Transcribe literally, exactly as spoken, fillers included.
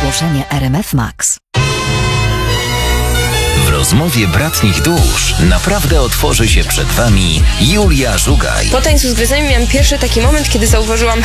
Ogłoszenie R M F Max. W rozmowie bratnich dusz naprawdę otworzy się przed Wami Julia Żugaj. Po tańcu z gwiazdami miałam pierwszy taki moment, kiedy zauważyłam,